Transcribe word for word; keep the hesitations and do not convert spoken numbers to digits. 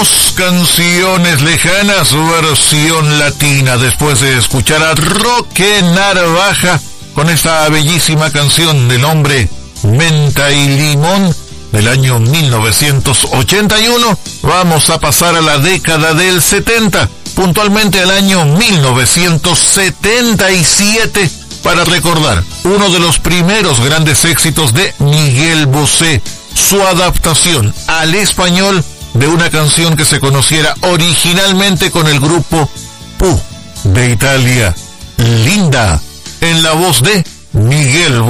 Dos canciones lejanas, versión latina, después de escuchar a Roque Narvaja con esta bellísima canción de nombre Menta y Limón del año mil novecientos ochenta y uno. Vamos a pasar a la década del setenta, puntualmente al año mil novecientos setenta y siete, para recordar uno de los primeros grandes éxitos de Miguel Bosé, su adaptación al español de una canción que se conociera originalmente con el grupo Pooh de Italia, Linda, en la voz de Miguel Bosé.